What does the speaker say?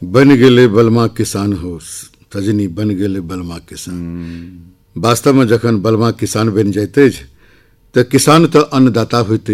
बन गेले बलमा किसान हो सजनी, बन गेले बलमा किसान। वास्तव में जखन बलमा किसान बन जाते तऽ किसान तऽ अन्नदाता होते